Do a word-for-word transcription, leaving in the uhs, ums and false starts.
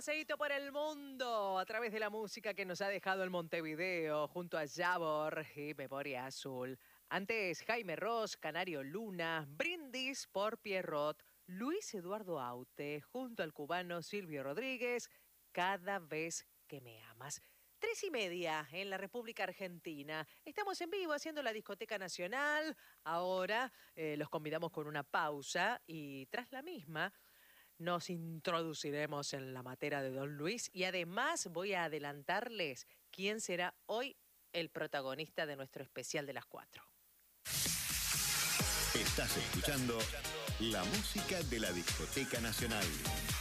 paseíto por el mundo a través de la música que nos ha dejado el Montevideo junto a Yabor y Memoria Azul. Antes Jaime Ross, Canario Luna, Brindis por Pierrot, Luis Eduardo Aute junto al cubano Silvio Rodríguez, Cada vez que me amas. Tres y media en la República Argentina. Estamos en vivo haciendo la Discoteca Nacional. Ahora eh, los convidamos con una pausa y tras la misma nos introduciremos en la materia de Don Luis y además voy a adelantarles quién será hoy el protagonista de nuestro especial de las cuatro. Estás escuchando la música de la Discoteca Nacional.